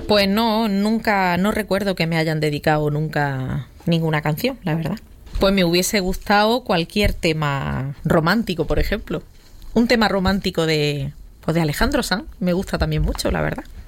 Pues no, nunca, no recuerdo que me hayan dedicado nunca ninguna canción, la verdad. Pues me hubiese gustado cualquier tema romántico, por ejemplo. Un tema romántico de Alejandro Sanz me gusta también mucho, la verdad.